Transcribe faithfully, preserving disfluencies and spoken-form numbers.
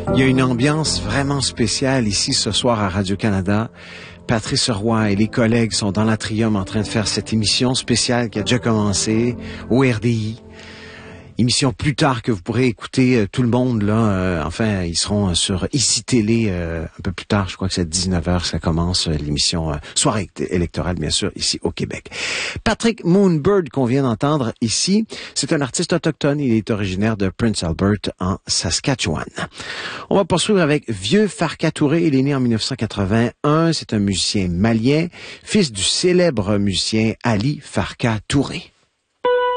Il y a une ambiance vraiment spéciale ici ce soir à Radio-Canada. Patrice Roy et les collègues sont dans l'atrium en train de faire cette émission spéciale qui a déjà commencé au R D I. Émission plus tard que vous pourrez écouter euh, tout le monde là. Euh, enfin, ils seront sur Ici Télé euh, un peu plus tard. Je crois que c'est à dix-neuf heures ça commence euh, l'émission euh, soirée électorale bien sûr ici au Québec. Patrick Moonbird qu'on vient d'entendre ici, c'est un artiste autochtone. Il est originaire de Prince Albert en Saskatchewan. On va poursuivre avec Vieux Farka Touré. Il est né en dix-neuf cent quatre-vingt-un. C'est un musicien malien, fils du célèbre musicien Ali Farka Touré.